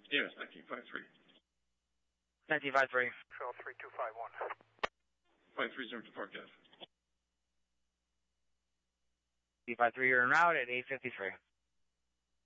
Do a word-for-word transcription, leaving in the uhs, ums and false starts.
Yes, nineteen five three. nineteen five three. Trail three two five one. five three zero to Park Ave. nineteen five three, you're en route at eight fifty-three.